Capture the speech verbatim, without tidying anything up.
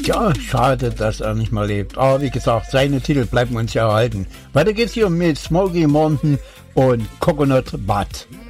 Tja, schade, dass er nicht mehr lebt. Aber wie gesagt, seine Titel bleiben uns ja erhalten. Weiter geht's hier mit Smokey Mountain und Coconut Butt.